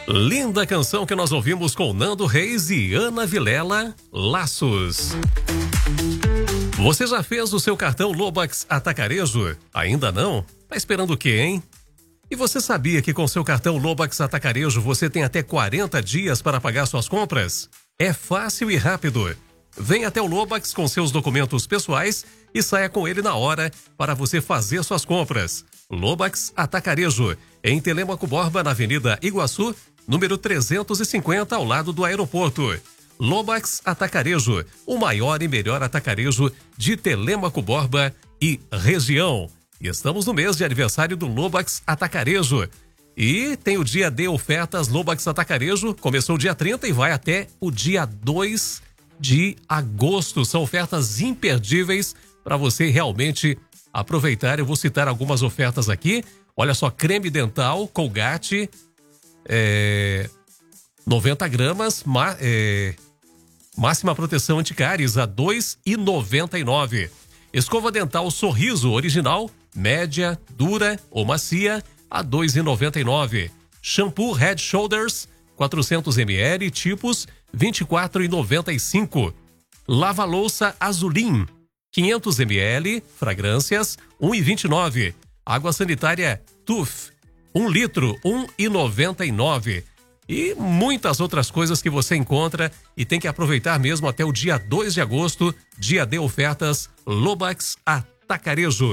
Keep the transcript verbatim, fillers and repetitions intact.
Linda canção que nós ouvimos com Nando Reis e Ana Vilela, Laços. Você já fez o seu cartão Lobax Atacarejo? Ainda não? Tá esperando o quê, hein? E você sabia que com seu cartão Lobax Atacarejo você tem até quarenta dias para pagar suas compras? É fácil e rápido. Venha até o Lobax com seus documentos pessoais e saia com ele na hora para você fazer suas compras. Lobax Atacarejo, em Telêmaco Borba, na Avenida Iguaçu, número trezentos e cinquenta, ao lado do aeroporto. Lobax Atacarejo, o maior e melhor atacarejo de Telêmaco Borba e região. E estamos no mês de aniversário do Lobax Atacarejo. E tem o dia de ofertas Lobax Atacarejo, começou dia trinta e vai até o dia dois de agosto. São ofertas imperdíveis para você realmente aproveitar. Eu vou citar algumas ofertas aqui. Olha só, creme dental Colgate, é, noventa gramas, ma, é, máxima proteção anticáries a dois reais e noventa e nove centavos. Escova dental Sorriso original, média, dura ou macia a dois reais e noventa e nove centavos. Shampoo Head Shoulders quatrocentos mililitros, tipos vinte e quatro reais e noventa e cinco centavos. Lava-louça Azulim quinhentos mililitros, fragrâncias um real e vinte e nove centavos. Água sanitária Tuf um litro um real e noventa e nove centavos. E muitas outras coisas que você encontra e tem que aproveitar mesmo até o dia dois de agosto, dia de ofertas Lobax Atacarejo.